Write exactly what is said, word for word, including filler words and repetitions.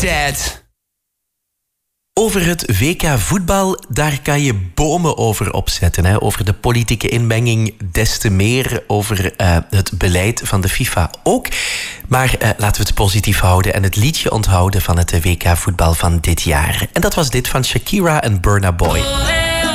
Dead. Over het W K voetbal, daar kan je bomen over opzetten. Hè? Over de politieke inmenging des te meer. Over uh, het beleid van de FIFA ook. Maar uh, laten we het positief houden en het liedje onthouden van het W K voetbal van dit jaar. En dat was dit van Shakira en Burna Boy.